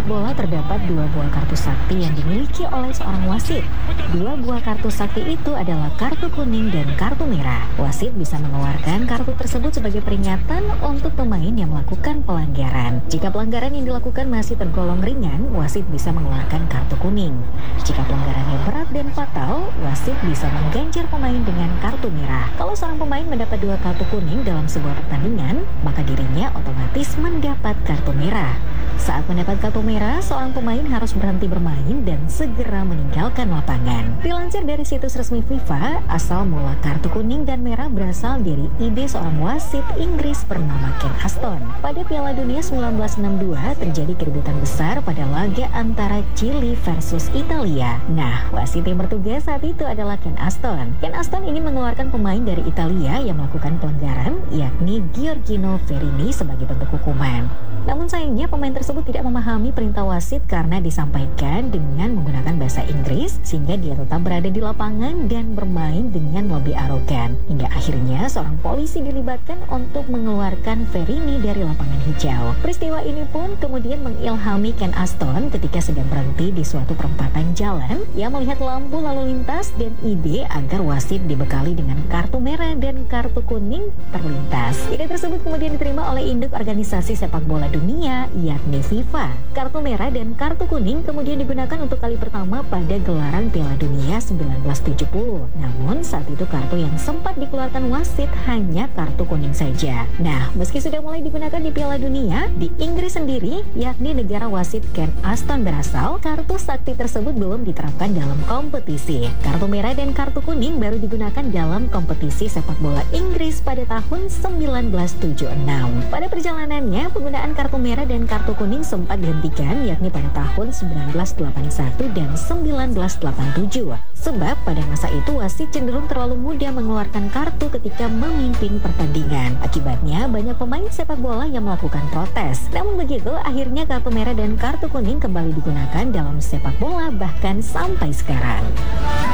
bola terdapat dua buah kartu sakti yang dimiliki oleh seorang wasit. Dua buah kartu sakti itu adalah kartu kuning dan kartu merah. Wasit bisa mengeluarkan kartu tersebut sebagai peringatan untuk pemain yang melakukan pelanggaran. Jika pelanggaran yang dilakukan masih tergolong ringan, wasit bisa mengeluarkan kartu kuning. Jika pelanggarannya berat dan fatal, wasit bisa mengganjar pemain dengan kartu merah. Kalau seorang pemain mendapat dua kartu kuning dalam sebuah pertandingan, maka dirinya otomatis mendapat kartu merah. Saat mendapat kartu merah, seorang pemain harus berhenti bermain dan segera meninggalkan lapangan. Dilansir dari situs resmi FIFA, asal mula kartu kuning dan merah berasal dari ide seorang wasit Inggris bernama Ken Aston. Pada Piala Dunia 1962, terjadi keributan besar pada laga antara Chili versus Italia. Nah, wasit yang bertugas saat itu adalah Ken Aston. Ken Aston ingin mengeluarkan pemain dari Italia yang melakukan pelanggaran, yakni Giorgino Verini sebagai bentuk hukuman. Namun sayangnya pemain tersebut tidak memahami perintah wasit karena disampaikan dengan menggunakan bahasa Inggris, sehingga dia tetap berada di lapangan dan bermain dengan lebih arogan. Hingga akhirnya seorang polisi dilibatkan untuk mengeluarkan Verini dari lapangan hijau. Peristiwa ini pun kemudian mengilhami Ken Aston ketika sedang berhenti di suatu perempatan jalan. Ia melihat lampu lalu lintas dan ide agar wasit dibekali dengan kartu merah dan kartu kuning terlintas. Ide tersebut kemudian diterima oleh induk organisasi sepak bola dunia, yakni FIFA. Kartu merah dan kartu kuning kemudian digunakan untuk kali pertama pada gelaran Piala Dunia 1970. Namun saat itu kartu yang sempat dikeluarkan wasit hanya kartu kuning saja. Nah, meski sudah mulai digunakan di Piala Dunia, di Inggris sendiri, yakni negara wasit Ken Aston berasal, kartu sakti tersebut belum diterapkan dalam kompetisi. Kartu merah dan kartu kuning baru digunakan dalam kompetisi sepak bola Inggris pada tahun 1976. Pada perjalanannya, penggunaan kartu merah dan kartu kuning sempat dihentikan, yakni pada tahun 1981 dan 1987. Sebab pada masa itu wasit cenderung terlalu mudah mengeluarkan kartu ketika memimpin pertandingan. Akibatnya banyak pemain sepak bola yang melakukan protes. Namun begitu, akhirnya kartu merah dan kartu kuning kembali digunakan dalam sepak bola bahkan sampai sekarang.